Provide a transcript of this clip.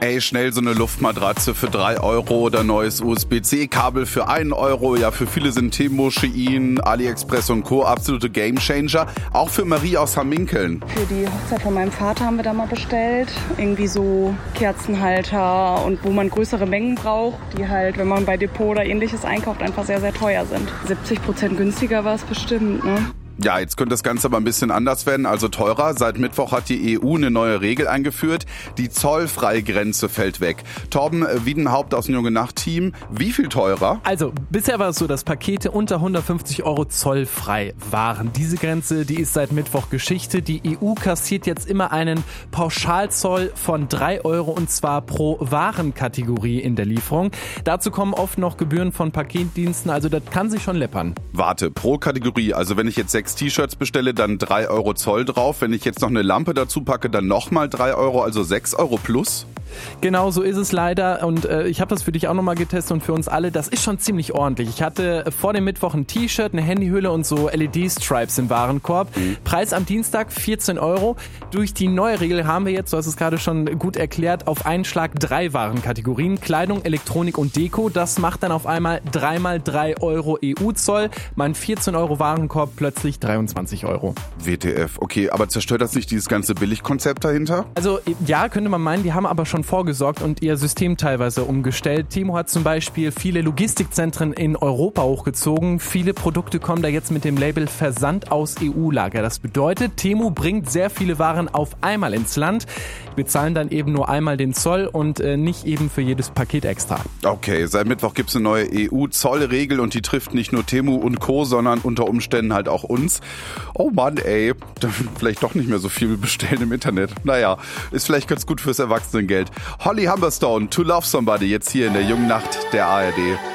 Ey, schnell so eine Luftmatratze für 3 Euro oder neues USB-C-Kabel für 1 Euro. Ja, für viele sind Temu, Shein, AliExpress und Co. absolute Gamechanger. Auch für Marie aus Hamminkeln. Für die Hochzeit von meinem Vater haben wir da mal bestellt. Irgendwie so Kerzenhalter und wo man größere Mengen braucht, die halt, wenn man bei Depot oder ähnliches einkauft, einfach sehr, sehr teuer sind. 70% günstiger war es bestimmt, ne? Ja, jetzt könnte das Ganze aber ein bisschen anders werden, also teurer. Seit Mittwoch hat die EU eine neue Regel eingeführt. Die Zollfreigrenze fällt weg. Torben Wiedenhaupt aus dem Junge-Nacht-Team, wie viel teurer? Also, bisher war es so, dass Pakete unter 150 Euro zollfrei waren. Diese Grenze, die ist seit Mittwoch Geschichte. Die EU kassiert jetzt immer einen Pauschalzoll von 3 Euro und zwar pro Warenkategorie in der Lieferung. Dazu kommen oft noch Gebühren von Paketdiensten, also das kann sich schon läppern. Warte, pro Kategorie, also wenn ich jetzt 6 T-Shirts bestelle, dann 3 Euro Zoll drauf. Wenn ich jetzt noch eine Lampe dazu packe, dann nochmal 3 Euro, also 6 Euro plus? Genau, so ist es leider und ich habe das für dich auch nochmal getestet und für uns alle, das ist schon ziemlich ordentlich. Ich hatte vor dem Mittwoch ein T-Shirt, eine Handyhülle und so LED-Stripes im Warenkorb. Preis am Dienstag 14 Euro. Durch die neue Regel haben wir jetzt, du hast es gerade schon gut erklärt, auf einen Schlag 3 Warenkategorien. Kleidung, Elektronik und Deko. Das macht dann auf einmal 3 mal 3 Euro EU-Zoll. Mein 14 Euro Warenkorb plötzlich 23 Euro. WTF, okay, aber zerstört das nicht dieses ganze Billigkonzept dahinter? Also ja, könnte man meinen, die haben aber schon vorgesorgt und ihr System teilweise umgestellt. Temu hat zum Beispiel viele Logistikzentren in Europa hochgezogen. Viele Produkte kommen da jetzt mit dem Label Versand aus EU-Lager. Das bedeutet, Temu bringt sehr viele Waren auf einmal ins Land. Wir zahlen dann eben nur einmal den Zoll und nicht eben für jedes Paket extra. Okay, seit Mittwoch gibt's eine neue EU-Zollregel und die trifft nicht nur Temu und Co., sondern unter Umständen halt auch uns. Oh Mann, ey, vielleicht doch nicht mehr so viel bestellen im Internet. Naja, ist vielleicht ganz gut fürs Erwachsenengeld. Holly Humberstone, To Love Somebody, jetzt hier in der Jungen Nacht der ARD.